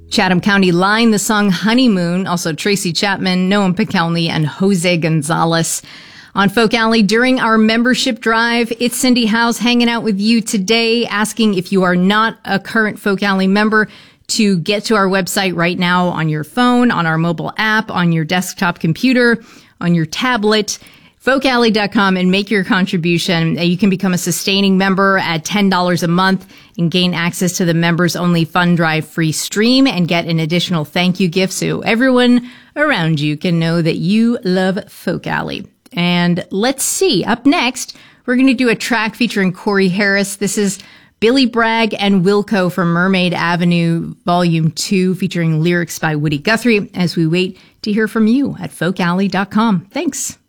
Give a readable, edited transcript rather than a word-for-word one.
Chatham County Line, the song Honeymoon, also Tracy Chapman, Noam Pikelny, and Jose Gonzalez. On Folk Alley, during our membership drive, it's Cindy House hanging out with you today, asking if you are not a current Folk Alley member to get to our website right now on your phone, on our mobile app, on your desktop computer, on your tablet, folkalley.com, and make your contribution. You can become a sustaining member at $10 a month and gain access to the members only fund drive free stream and get an additional thank you gift so everyone around you can know that you love Folk Alley. And let's see, up next, we're going to do a track featuring Corey Harris. This is Billy Bragg and Wilco from Mermaid Avenue Volume 2, featuring lyrics by Woody Guthrie, as we wait to hear from you at folkalley.com. Thanks.